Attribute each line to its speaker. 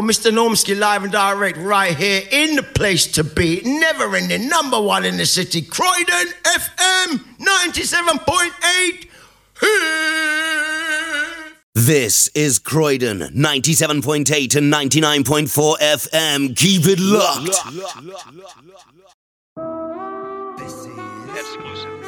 Speaker 1: Mr. Normski live and direct right here in the place to be. Never ending, number one in the city. Croydon FM 97.8.
Speaker 2: This is Croydon 97.8 and 99.4 FM. Keep it locked.
Speaker 3: This is exclusive.